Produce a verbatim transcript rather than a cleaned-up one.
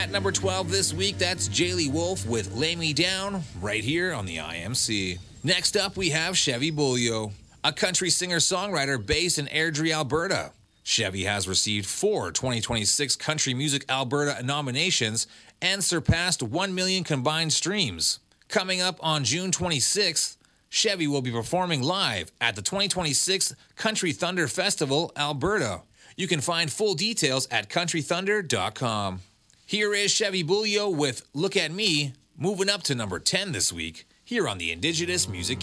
At number twelve this week, that's Jaylee Wolf with Lay Me Down, right here on the I M C. Next up, we have Chevy Bulio, a country singer-songwriter based in Airdrie, Alberta. Chevy has received four twenty twenty-six Country Music Alberta nominations and surpassed one million combined streams. Coming up on June twenty-sixth, Chevy will be performing live at the twenty twenty-six Country Thunder Festival, Alberta. You can find full details at country thunder dot com. Here is Chevy Bulio with Look at Me, moving up to number ten this week, here on the Indigenous Music